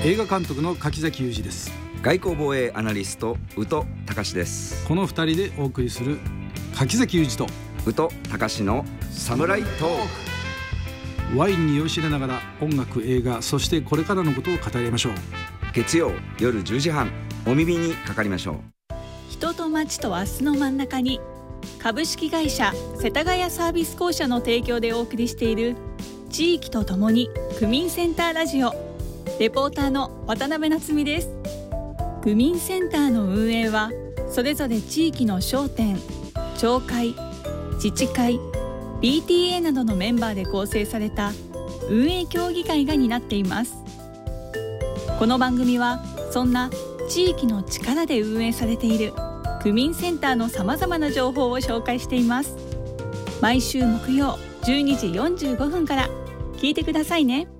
映画監督の柿崎裕二です。 外交防衛アナリスト宇都隆です。 この2人でお送りする柿崎裕二と宇都隆のサムライトーク。ワインに酔いしれながら音楽、映画、そしてこれからのことを語りましょう。 月曜夜10時半、お耳にかかりましょう。 人と街と明日の真ん中に、株式会社世田谷サービス公社の提供でお送りしている地域とともに区民センターラジオ。レポーターの渡辺夏実です。区民センターの運営はそれぞれ地域の商店、町会、自治会、PTA などのメンバーで構成された運営協議会が担っています。この番組はそんな地域の力で運営されている区民センターのさまざまな情報を紹介しています。毎週木曜12時45分から聞いてくださいね。